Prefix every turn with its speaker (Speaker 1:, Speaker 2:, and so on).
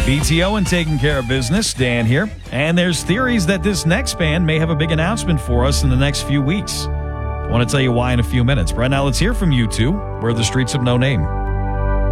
Speaker 1: BTO and Taking Care of Business, Dan here. And there's theories that this next band may have a big announcement for us in the next few weeks. I want to tell you why in a few minutes. Right now, let's hear from U2. We're the Streets of No Name.